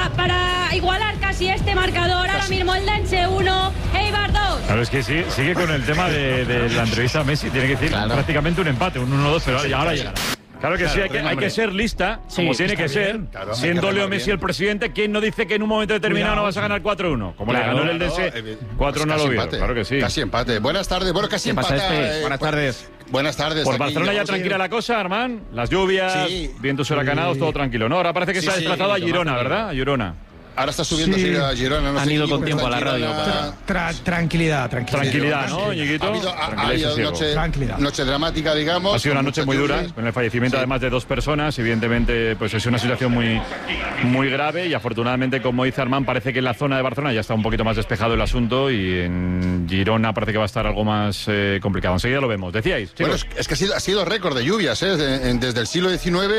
para igualar casi este marcador. Ahora mismo el Eldense 1, Eibar 2. Claro, es que sigue con el tema de la entrevista a Messi. Tiene que decir prácticamente un empate, un 1-2, pero ahora llegará. Claro que sí, hay que ser lista, como tiene que ser. Claro, siendo Leo Messi el presidente, ¿quién no dice que en un momento determinado no vas a ganar 4-1? Como le ganó el Eldense 4-1 al Oviedo. Claro que sí. Casi empate. Buenas tardes. Bueno, casi empate. Buenas tardes. Buenas tardes. Por Barcelona ya tranquila la cosa, Armán. Las lluvias, vientos huracanados, todo tranquilo, ¿no? Ahora parece que se ha desplazado a Girona, ¿verdad? A Girona. Ahora está subiendo a Girona. No Han ido con tiempo a la radio. Tranquilidad, ¿no, Ñiguito? Ha habido noche dramática, digamos. Ha sido una noche muy dura, con el fallecimiento además de 2 personas. Evidentemente, pues es una situación muy grave y afortunadamente, como dice Armán, parece que en la zona de Barcelona ya está un poquito más despejado el asunto y en Girona parece que va a estar algo más complicado. Enseguida lo vemos. ¿Decíais? Bueno, es que ha sido récord de lluvias, desde el siglo XIX.